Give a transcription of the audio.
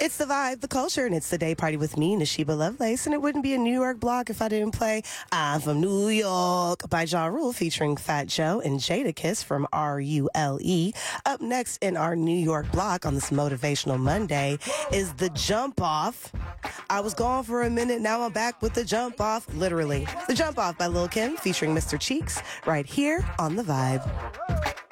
It's the vibe, the culture, and it's the day party with me, Nashiba Lovelace. And it wouldn't be a New York block if I didn't play I'm from New York by Ja Rule featuring Fat Joe and Jadakiss from RULE. Up next in our New York block on this Motivational Monday is The Jump Off. I was gone for a minute, now I'm back with The Jump Off, literally. The Jump Off by Lil' Kim featuring Mr. Cheeks right here on The Vibe.